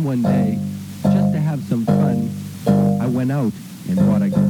one day, just to have some fun, I went out and bought a gun.